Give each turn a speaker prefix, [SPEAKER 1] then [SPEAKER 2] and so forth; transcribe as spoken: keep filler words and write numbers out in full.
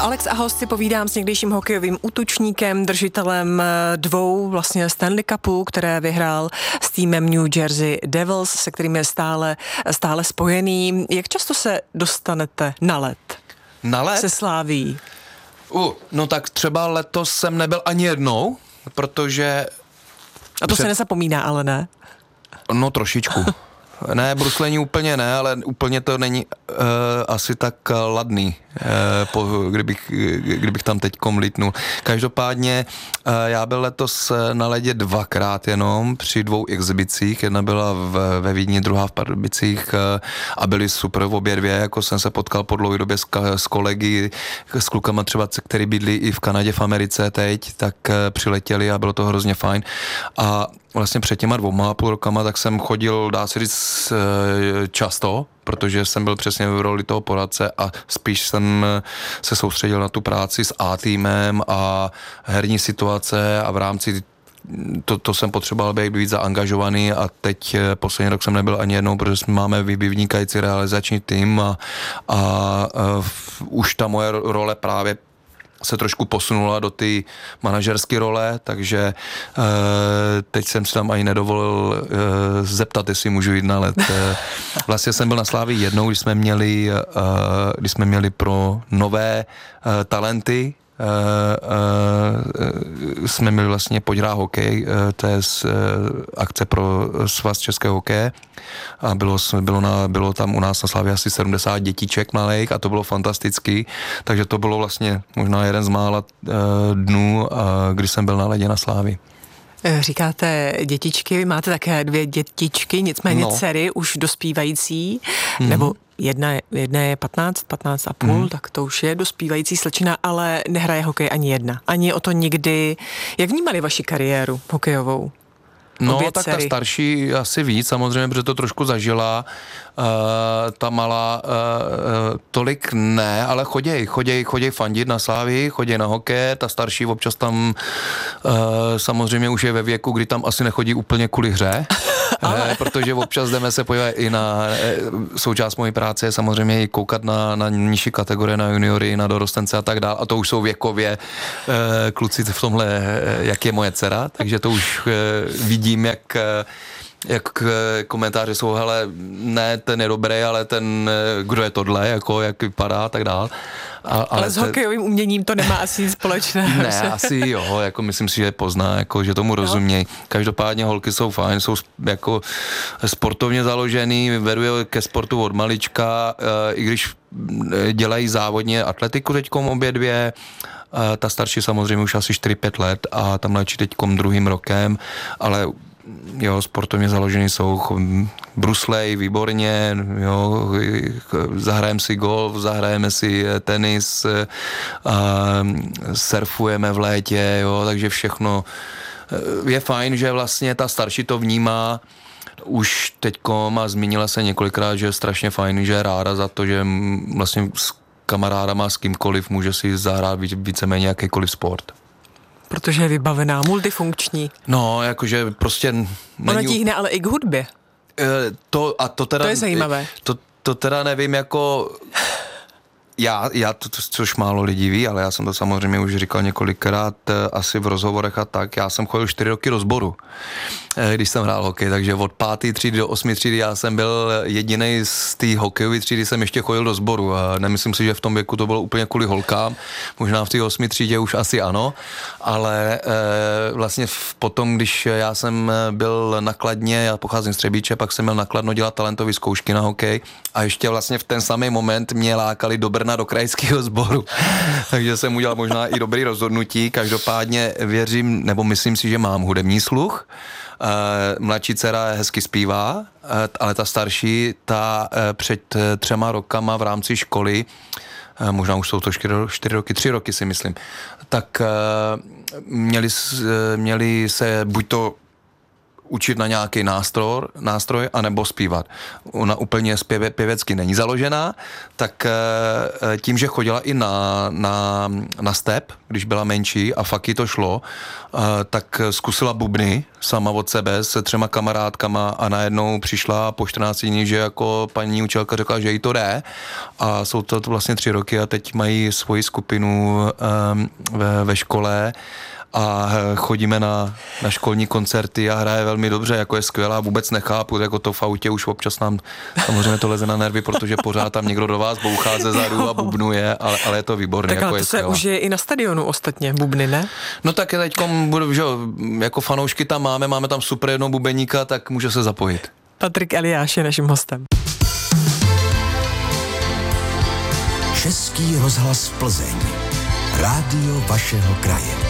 [SPEAKER 1] Alex Ahos si povídám s někdejším hokejovým útočníkem, držitelem dvou vlastně Stanley Cupů, které vyhrál s týmem New Jersey Devils, se kterým je stále, stále spojený. Jak často se dostanete na led?
[SPEAKER 2] Na led?
[SPEAKER 1] Se Slaví.
[SPEAKER 2] Uh, no tak třeba letos jsem nebyl ani jednou, protože...
[SPEAKER 1] A to před... se nezapomíná, ale ne?
[SPEAKER 2] No trošičku. Ne, bruslení úplně ne, ale úplně to není uh, asi tak ladný, uh, po, kdybych, kdybych tam teďkom lítnul. Každopádně uh, já byl letos na ledě dvakrát jenom při dvou exhibicích. Jedna byla v, ve Vídni, druhá v Pardubicích uh, a byly super v obě dvě. Jako jsem se potkal po dlouhé době s, s kolegy, s klukama třeba, který bydlí i v Kanadě, v Americe teď, tak uh, přiletěli a bylo to hrozně fajn. A vlastně před těma dvouma a půl rokama, tak jsem chodil, dá se říct, často, protože jsem byl přesně v roli toho poradce a spíš jsem se soustředil na tu práci s A-týmem a herní situace a v rámci To, to jsem potřeboval být víc zaangažovaný a teď poslední rok jsem nebyl ani jednou, protože máme vynikající realizační tým a, a, a už ta moje role právě se trošku posunula do ty manažerské role, takže e, teď jsem si tam ani nedovolil e, zeptat, jestli můžu jít na let. E, vlastně jsem byl na Slávii jednou, když jsme měli, e, když jsme měli pro nové e, talenty, Uh, uh, jsme měli vlastně Pojď hrát hokej, uh, to je z, uh, akce pro svaz českého hokeje a bylo, bylo, na, bylo tam u nás na Slavě asi sedmdesát dětiček malých a to bylo fantastický, takže to bylo vlastně možná jeden z mála uh, dnů, uh, kdy jsem byl na ledě na Slávii.
[SPEAKER 1] Říkáte dětičky, vy máte také dvě dětičky, nicméně no. dcery už dospívající, mm. nebo jedna, jedna je patnáct, patnáct a půl, mm. tak to už je dospívající slečna, ale nehraje hokej ani jedna. Ani o to nikdy. Jak vnímali vaši kariéru hokejovou?
[SPEAKER 2] No, tak ta starší asi víc, samozřejmě, protože to trošku zažila. Uh, ta malá uh, tolik ne, ale choděj, choděj, choděj fandit na Slávii, choděj na hokej, ta starší občas tam uh, samozřejmě už je ve věku, kdy tam asi nechodí úplně kvůli hře, ale... eh, protože občas jdeme se podívat i na, eh, součást mojí práce je samozřejmě i koukat na, na nižší kategorie, na juniory, na dorostence a tak dále, a to už jsou věkově eh, kluci v tomhle, eh, jak je moje dcera, takže to už eh, vidím, jak eh, jak komentáře jsou, hele, ne, ten je dobrý, ale ten, kdo je tohle, jako, jak vypadá, tak dál. A, ale
[SPEAKER 1] ale s
[SPEAKER 2] te...
[SPEAKER 1] hokejovým uměním to nemá asi nic společného.
[SPEAKER 2] Ne, asi jo, jako myslím si, že je pozná, jako, že tomu rozumějí. Každopádně holky jsou fajn, jsou jako sportovně založený, vedu je ke sportu od malička, i když dělají závodně atletiku teďkom obě dvě, ta starší samozřejmě už asi čtyři pět let a tam mladší teďkom druhým rokem, ale jo, sportovně založený jsou, bruslej, výborně, jo, zahrajeme si golf, zahrajeme si tenis, a surfujeme v létě, jo, takže všechno je fajn, že vlastně ta starší to vnímá už teďkom a zmínila se několikrát, že je strašně fajn, že je ráda za to, že vlastně s kamarádama, s kýmkoliv může si zahrát víceméně jakýkoliv sport.
[SPEAKER 1] Protože je vybavená, multifunkční.
[SPEAKER 2] No, jakože prostě...
[SPEAKER 1] Ona tíhne ale i k hudbě.
[SPEAKER 2] E, to, a to teda...
[SPEAKER 1] To je zajímavé.
[SPEAKER 2] To, to teda nevím, jako... Já, já to, což málo lidí ví, ale já jsem to samozřejmě už říkal několikrát asi v rozhovorech a tak. Já jsem chodil čtyři roky do sboru, když jsem hrál hokej, takže od páté třídy do osmé třídy já jsem byl jedinej z té hokejové třídy, jsem ještě chodil do sboru a nemyslím si, že v tom věku to bylo úplně kvůli holkám, možná v té osmé třídě už asi ano, ale e, vlastně v, potom, když já jsem byl na Kladně, já pocházím z Třebíče, pak jsem měl na Kladno dělat talentové zkoušky na hokej a ještě vlastně v ten samý moment mě lákali do Brna do krajského sboru. Takže jsem udělal možná i dobrý rozhodnutí. Každopádně věřím, nebo myslím si, že mám hudební sluch. Mladší dcera hezky zpívá, ale ta starší, ta před třema rokama v rámci školy, možná už jsou to čtyři, čtyři roky, tři roky si myslím, tak měli, měli se buď to učit na nějaký nástroj, nástroj anebo zpívat. Ona úplně zpěve, pěvecky není založená, tak tím, že chodila i na, na, na step, když byla menší a fakt jí to šlo, tak zkusila bubny sama od sebe se třema kamarádkama a najednou přišla po čtrnácti dní, že jako paní učitelka řekla, že jí to jde a jsou to vlastně tři roky a teď mají svoji skupinu um, ve, ve škole a chodíme na, na školní koncerty a hraje velmi dobře, jako je skvělá, vůbec nechápu, jako to v autě už občas nám samozřejmě to leze na nervy, protože pořád tam někdo do vás bouchá ze zadu a bubnuje, ale, ale je to výborné.
[SPEAKER 1] Tak
[SPEAKER 2] jako
[SPEAKER 1] ale
[SPEAKER 2] je
[SPEAKER 1] to
[SPEAKER 2] skvělá.
[SPEAKER 1] se užije i na stadionu ostatně, bubny, ne?
[SPEAKER 2] No tak teďkom, že jako fanoušky tam máme, máme tam super jednou bubeníka, tak může se zapojit.
[SPEAKER 1] Patrik Eliáš je naším hostem.
[SPEAKER 3] Český rozhlas Plzeň. Rádio vašeho kraje.